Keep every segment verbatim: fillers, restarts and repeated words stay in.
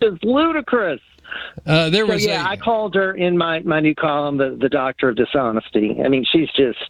is ludicrous. Uh, there was so, yeah, a, I called her in my, my new column, the, the Doctor of Dishonesty. I mean, she's just,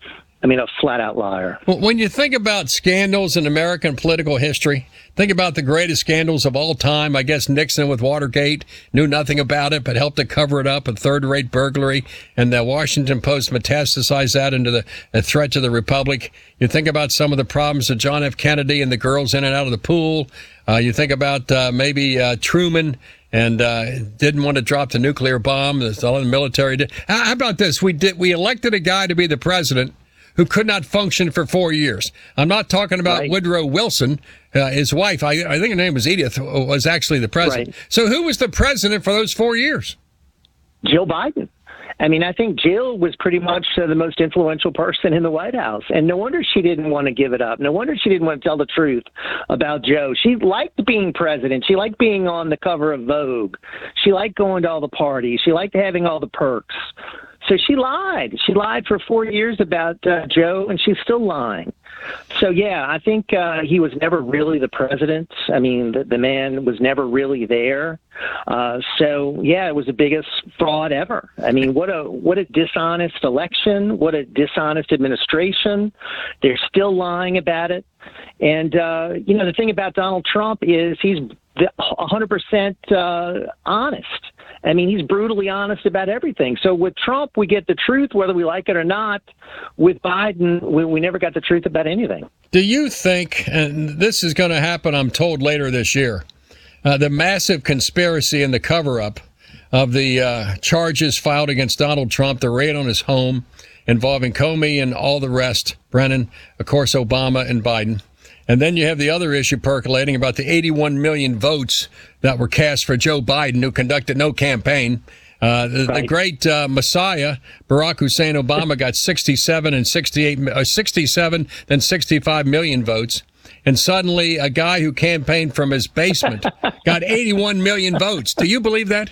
I mean, a flat-out liar. Well, when you think about scandals in American political history, think about the greatest scandals of all time. I guess Nixon with Watergate knew nothing about it, but helped to cover it up, a third-rate burglary, and the Washington Post metastasized that into the a threat to the Republic. You think about some of the problems of John F. Kennedy and the girls in and out of the pool. Uh, you think about uh, maybe uh, Truman and uh, didn't want to drop the nuclear bomb. That's all the military did. How about this? We did. We elected a guy to be the president who could not function for four years. I'm not talking about right. Woodrow Wilson. Uh, his wife, I, I think her name was Edith, was actually the president. Right. So who was the president for those four years? Jill Biden. I mean, I think Jill was pretty much uh, the most influential person in the White House. And no wonder she didn't want to give it up. No wonder she didn't want to tell the truth about Joe. She liked being president. She liked being on the cover of Vogue. She liked going to all the parties. She liked having all the perks. So she lied. She lied for four years about uh, Joe, and she's still lying. So, yeah, I think uh, he was never really the president. I mean, the, the man was never really there. Uh, so, yeah, it was the biggest fraud ever. I mean, what a what a dishonest election. What a dishonest administration. They're still lying about it. And, uh, you know, the thing about Donald Trump is he's one hundred percent uh, honest. I mean, he's brutally honest about everything. So with Trump, we get the truth, whether we like it or not. With Biden, we, we never got the truth about anything. Do you think, and this is going to happen, I'm told, later this year, uh, the massive conspiracy and the cover-up of the uh, charges filed against Donald Trump, the raid on his home involving Comey and all the rest, Brennan, of course, Obama and Biden. And then you have the other issue percolating about the eighty-one million votes that were cast for Joe Biden, who conducted no campaign. Uh, the, right. the great uh, Messiah, Barack Hussein Obama, got sixty-seven and sixty-eight, uh, sixty-seven, then sixty-five million votes. And suddenly a guy who campaigned from his basement got eighty-one million votes. Do you believe that?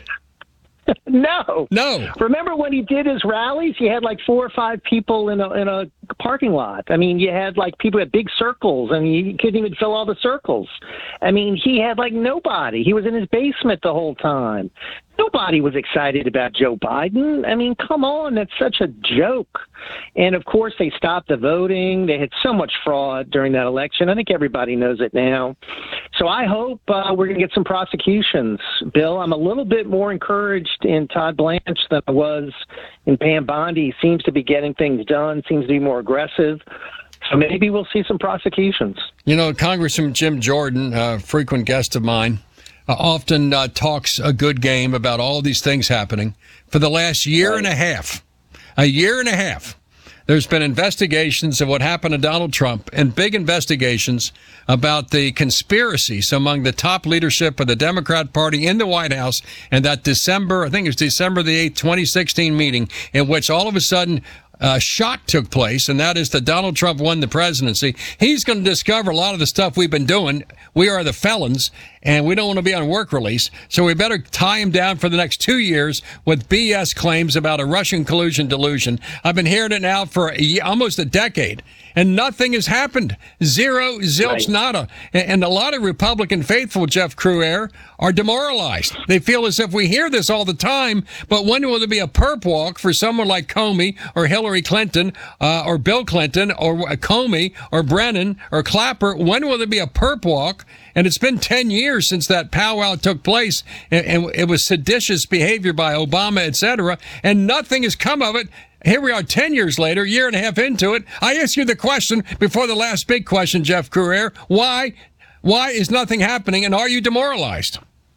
No. No. Remember when he did his rallies, he had like four or five people in a in a parking lot. I mean, you had like people at big circles, and you couldn't even fill all the circles. I mean, he had like nobody. He was in his basement the whole time. Nobody was excited about Joe Biden. I mean, come on, that's such a joke. And, of course, they stopped the voting. They had so much fraud during that election. I think everybody knows it now. So I hope uh, we're going to get some prosecutions, Bill. I'm a little bit more encouraged in Todd Blanche than I was in Pam Bondi. He seems to be getting things done, seems to be more aggressive. So maybe we'll see some prosecutions. You know, Congressman Jim Jordan, a frequent guest of mine, Uh, often uh, talks a good game about all these things happening. For the last year right. and a half, a year and a half, there's been investigations of what happened to Donald Trump and big investigations about the conspiracies among the top leadership of the Democrat Party in the White House and that December, I think it was December the eighth, twenty sixteen meeting in which all of a sudden Uh, shot took place, and that is that Donald Trump won the presidency. He's going to discover a lot of the stuff we've been doing. We are the felons, and we don't want to be on work release, so we better tie him down for the next two years with B S claims about a Russian collusion delusion. I've been hearing it now for a, almost a decade, and nothing has happened. Zero, zilch, right. nada. And, and a lot of Republican faithful, Jeff Cruer, are demoralized. They feel as if we hear this all the time, but when will there be a perp walk for someone like Comey or Hillary Clinton uh, or Bill Clinton or Comey or Brennan or Clapper? When will there be a perp walk? And it's been ten years since that powwow took place, and, and it was seditious behavior by Obama, et cetera, and nothing has come of it. Here we are ten years later, year and a half into it. I asked you the question before the last big question, Jeff Cruer. Why, why is nothing happening, and are you demoralized?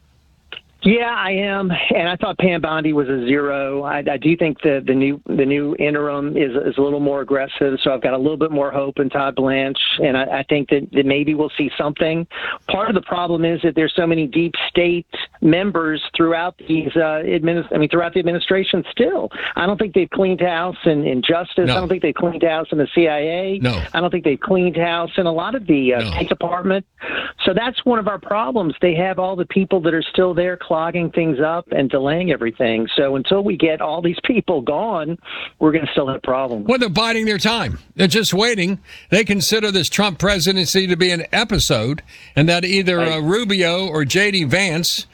Yeah, I am, and I thought Pam Bondi was a zero. I, I do think the the new the new interim is is a little more aggressive, so I've got a little bit more hope in Todd Blanche, and I, I think that, that maybe we'll see something. Part of the problem is that there's so many deep state members throughout these uh, administ- I mean throughout the administration. Still, I don't think they've cleaned house in, in Justice. No. I don't think they've cleaned house in the C I A. No. I don't think they've cleaned house in a lot of the uh, no. State Department. So that's one of our problems. They have all the people that are still there clogging things up and delaying everything. So until we get all these people gone, we're going to still have problems. Well, they're biding their time. They're just waiting. They consider this Trump presidency to be an episode, and that either right. uh, Rubio or J D. Vance